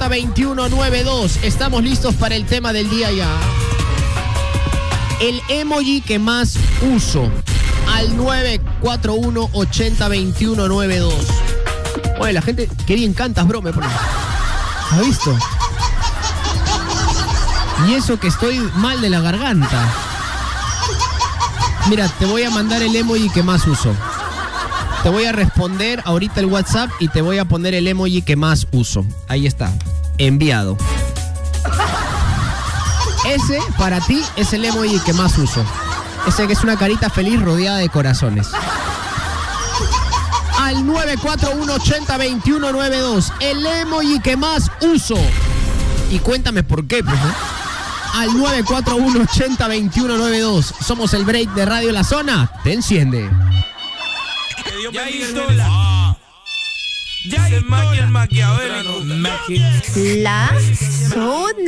941-80-2192. Estamos listos para el tema del día ya. El emoji que más uso. Al 941-80-2192. Oye, la gente, qué bien cantas, bro, me pone. ¿Has visto? Y eso que estoy mal de la garganta. Mira, te voy a mandar el emoji que más uso. Te voy a responder ahorita el WhatsApp y te voy a poner el emoji que más uso. Ahí está, enviado. Ese, para ti, es el emoji que más uso. Ese que es una carita feliz rodeada de corazones. Al 941-80-2192, el emoji que más uso. Y cuéntame por qué, pues, ¿no? Al 941-80-2192. Somos el break de Radio La Zona. Te enciende. La Zona.